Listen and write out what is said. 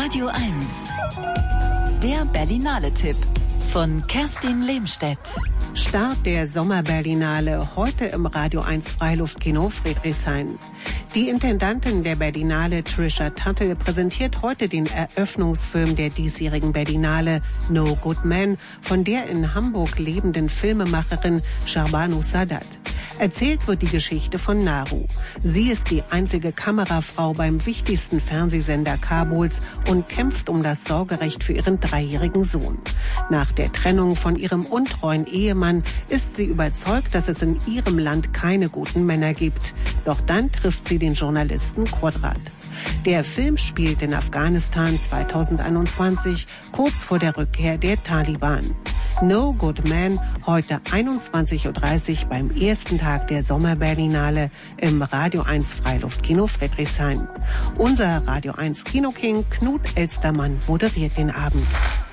Radio 1. Der Berlinale-Tipp von Kerstin Lehmstedt. Start der Sommerberlinale heute im Radio 1 Freiluftkino Friedrichshain. Die Intendantin der Berlinale, Trisha Tuttle, präsentiert heute den Eröffnungsfilm der diesjährigen Berlinale No Good Man von der in Hamburg lebenden Filmemacherin Shahbanu Sadat. Erzählt wird die Geschichte von Naru. Sie ist die einzige Kamerafrau beim wichtigsten Fernsehsender Kabuls und kämpft um das Sorgerecht für ihren 3-jährigen Sohn. Nach der Trennung von ihrem untreuen Ehemann ist sie überzeugt, dass es in ihrem Land keine guten Männer gibt. Doch dann trifft sie den Journalisten Quadrat. Der Film spielt in Afghanistan 2021, kurz vor der Rückkehr der Taliban. No Good Man, heute 21.30 Uhr beim ersten Tag der Sommerberlinale im Radio 1 Freiluftkino Friedrichshain. Unser Radio 1 Kinoking Knut Elstermann moderiert den Abend.